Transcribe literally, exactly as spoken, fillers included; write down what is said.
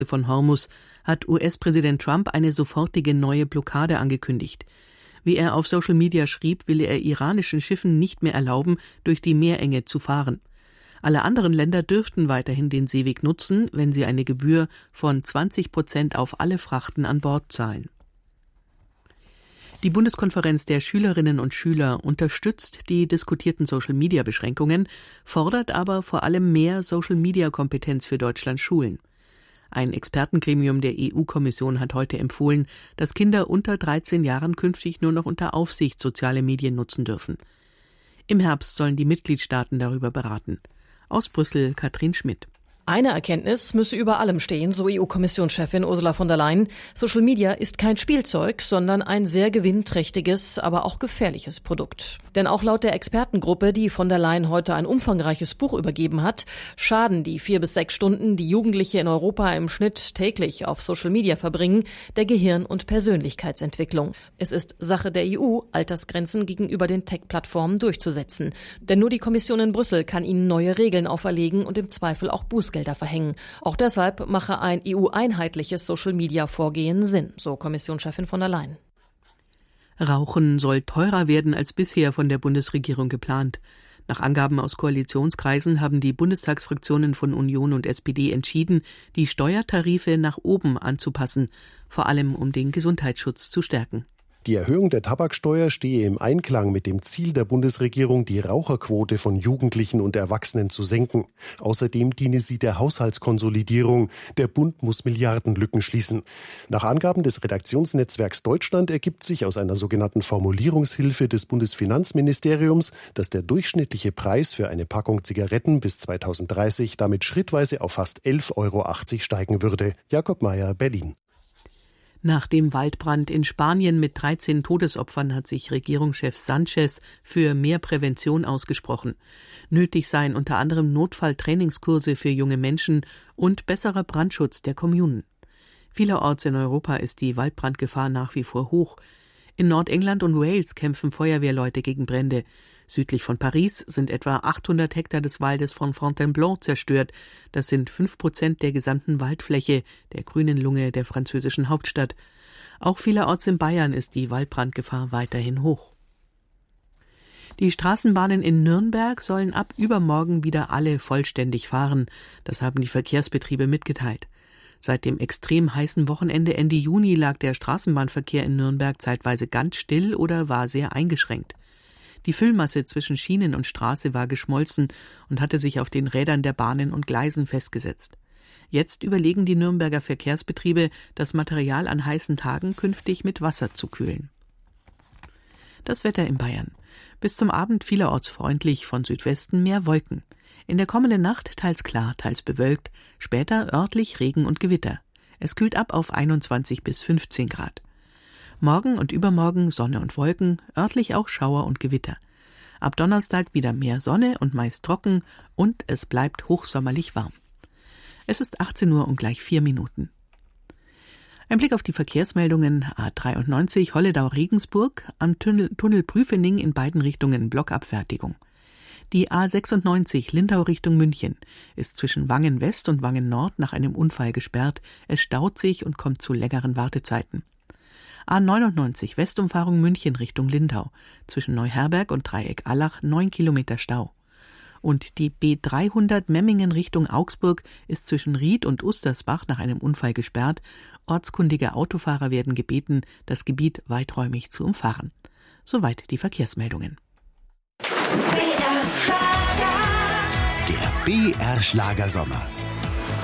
von Hormuz hat U S-Präsident Trump eine sofortige neue Blockade angekündigt. Wie er auf Social Media schrieb, will er iranischen Schiffen nicht mehr erlauben, durch die Meerenge zu fahren. Alle anderen Länder dürften weiterhin den Seeweg nutzen, wenn sie eine Gebühr von zwanzig Prozent auf alle Frachten an Bord zahlen. Die Bundeskonferenz der Schülerinnen und Schüler unterstützt die diskutierten Social-Media-Beschränkungen, fordert aber vor allem mehr Social-Media-Kompetenz für Deutschlands Schulen. Ein Expertengremium der E U-Kommission hat heute empfohlen, dass Kinder unter dreizehn Jahren künftig nur noch unter Aufsicht soziale Medien nutzen dürfen. Im Herbst sollen die Mitgliedstaaten darüber beraten. Aus Brüssel Katrin Schmidt. Eine Erkenntnis müsse über allem stehen, so E U-Kommissionschefin Ursula von der Leyen. Social Media ist kein Spielzeug, sondern ein sehr gewinnträchtiges, aber auch gefährliches Produkt. Denn auch laut der Expertengruppe, die von der Leyen heute ein umfangreiches Buch übergeben hat, schaden die vier bis sechs Stunden, die Jugendliche in Europa im Schnitt täglich auf Social Media verbringen, der Gehirn- und Persönlichkeitsentwicklung. Es ist Sache der E U, Altersgrenzen gegenüber den Tech-Plattformen durchzusetzen. Denn nur die Kommission in Brüssel kann ihnen neue Regeln auferlegen und im Zweifel auch Bußgelder verhängen. Auch deshalb mache ein E U-einheitliches Social-Media-Vorgehen Sinn, so Kommissionschefin von der Leyen. Rauchen soll teurer werden als bisher von der Bundesregierung geplant. Nach Angaben aus Koalitionskreisen haben die Bundestagsfraktionen von Union und S P D entschieden, die Steuertarife nach oben anzupassen, vor allem um den Gesundheitsschutz zu stärken. Die Erhöhung der Tabaksteuer stehe im Einklang mit dem Ziel der Bundesregierung, die Raucherquote von Jugendlichen und Erwachsenen zu senken. Außerdem diene sie der Haushaltskonsolidierung. Der Bund muss Milliardenlücken schließen. Nach Angaben des Redaktionsnetzwerks Deutschland ergibt sich aus einer sogenannten Formulierungshilfe des Bundesfinanzministeriums, dass der durchschnittliche Preis für eine Packung Zigaretten bis zweitausenddreißig damit schrittweise auf fast elf Euro achtzig steigen würde. Jakob Mayer, Berlin. Nach dem Waldbrand in Spanien mit dreizehn Todesopfern hat sich Regierungschef Sánchez für mehr Prävention ausgesprochen. Nötig seien unter anderem Notfalltrainingskurse für junge Menschen und besserer Brandschutz der Kommunen. Vielerorts in Europa ist die Waldbrandgefahr nach wie vor hoch. In Nordengland und Wales kämpfen Feuerwehrleute gegen Brände. Südlich von Paris sind etwa achthundert Hektar des Waldes von Fontainebleau zerstört. Das sind fünf Prozent der gesamten Waldfläche, der grünen Lunge der französischen Hauptstadt. Auch vielerorts in Bayern ist die Waldbrandgefahr weiterhin hoch. Die Straßenbahnen in Nürnberg sollen ab übermorgen wieder alle vollständig fahren. Das haben die Verkehrsbetriebe mitgeteilt. Seit dem extrem heißen Wochenende Ende Juni lag der Straßenbahnverkehr in Nürnberg zeitweise ganz still oder war sehr eingeschränkt. Die Füllmasse zwischen Schienen und Straße war geschmolzen und hatte sich auf den Rädern der Bahnen und Gleisen festgesetzt. Jetzt überlegen die Nürnberger Verkehrsbetriebe, das Material an heißen Tagen künftig mit Wasser zu kühlen. Das Wetter in Bayern. Bis zum Abend vielerorts freundlich, von Südwesten mehr Wolken. In der kommenden Nacht teils klar, teils bewölkt, später örtlich Regen und Gewitter. Es kühlt ab auf einundzwanzig bis fünfzehn Grad. Morgen und übermorgen Sonne und Wolken, örtlich auch Schauer und Gewitter. Ab Donnerstag wieder mehr Sonne und meist trocken und es bleibt hochsommerlich warm. Es ist achtzehn Uhr und gleich vier Minuten. Ein Blick auf die Verkehrsmeldungen: A dreiundneunzig Holledau-Regensburg, am Tunnel, Tunnel Prüfening in beiden Richtungen Blockabfertigung. Die A sechsundneunzig Lindau Richtung München ist zwischen Wangen West und Wangen Nord nach einem Unfall gesperrt. Es staut sich und kommt zu längeren Wartezeiten. A neunundneunzig Westumfahrung München Richtung Lindau, zwischen Neuherberg und Dreieck Allach neun Kilometer Stau. Und die B dreihundert Memmingen Richtung Augsburg ist zwischen Ried und Ustersbach nach einem Unfall gesperrt. Ortskundige Autofahrer werden gebeten, das Gebiet weiträumig zu umfahren. Soweit die Verkehrsmeldungen. Der B R Schlager Sommer.